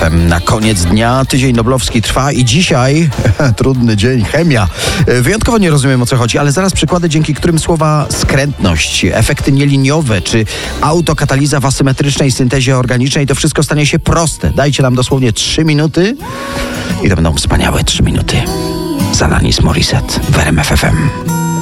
FM. Na koniec dnia tydzień noblowski trwa i dzisiaj trudny dzień, chemia. Wyjątkowo nie rozumiem, o co chodzi, ale zaraz przykłady, dzięki którym słowa skrętność, efekty nieliniowe czy autokataliza w asymetrycznej syntezie organicznej, to wszystko stanie się proste. Dajcie nam dosłownie 3 minuty i to będą wspaniałe 3 minuty. Alanis Morissette w RMF FM.